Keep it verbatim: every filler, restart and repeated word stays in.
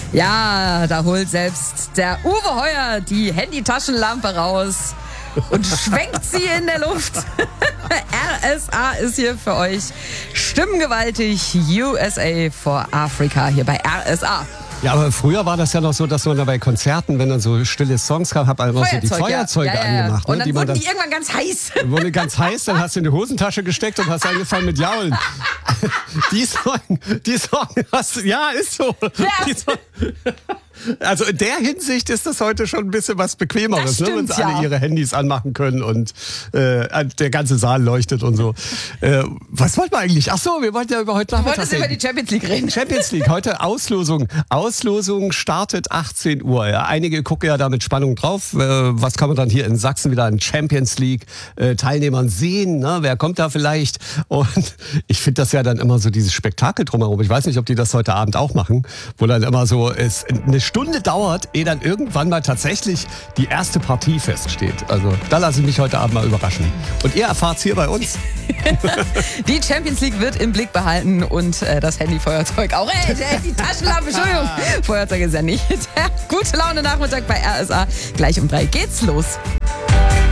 Ja, da holt selbst der Uwe Heuer die Handy-Taschenlampe raus und schwenkt sie in der Luft. R S A ist hier für euch stimmgewaltig. U S A for Africa hier bei R S A. Ja, aber früher war das ja noch so, dass man da bei Konzerten, wenn dann so stille Songs kam, hat man einfach so die Feuerzeuge ja. Ja, ja, angemacht. Und ne, dann die wurden man die irgendwann ganz heiß. dann wurde ganz heiß, dann hast du in die Hosentasche gesteckt und hast angefangen mit Jaulen. Die Song, die Song hast du, ja, ist so. Ja. Die Song, also in der Hinsicht ist das heute schon ein bisschen was Bequemeres, Das ne, wenn stimmt, sie alle ja. ihre Handys anmachen können und äh, der ganze Saal leuchtet und so. Äh, was wollten wir eigentlich? Ach so, wir wollten ja über heute Du Nachmittag wolltest über die Champions League reden. Champions League, heute Auslosung. Auslosung startet achtzehn Uhr. Ja, einige gucken ja da mit Spannung drauf. Äh, was kann man dann hier in Sachsen wieder an Champions League äh, Teilnehmern sehen? Ne? Wer kommt da vielleicht? Und ich finde das ja dann immer so dieses Spektakel drumherum. Ich weiß nicht, ob die das heute Abend auch machen, wo dann immer so es eine Stunde dauert, ehe dann irgendwann mal tatsächlich die erste Partie feststeht. Also da lasse ich mich heute Abend mal überraschen. Und ihr erfahrt's hier bei uns. Die Champions League wird im Blick behalten und äh, das Handy-Feuerzeug auch. Ey, die Taschenlampe, Entschuldigung. Feuerzeug ist ja nicht. Gute Laune Nachmittag bei R S A. Gleich um drei geht's los.